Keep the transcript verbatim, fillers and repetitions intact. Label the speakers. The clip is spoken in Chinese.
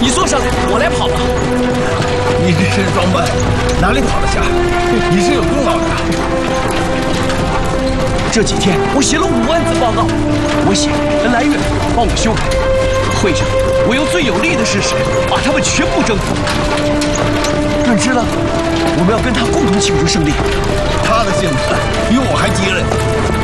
Speaker 1: 你坐上来，我来跑吧。
Speaker 2: 你这身装扮，哪里跑得下？你是有功劳的。
Speaker 1: 这几天我写了五万字报告，我写来月帮我修改。会上我用最有力的事实把他们全部征服。润之呢？我们要跟他共同庆祝胜利。
Speaker 2: 他的性子比我还急人。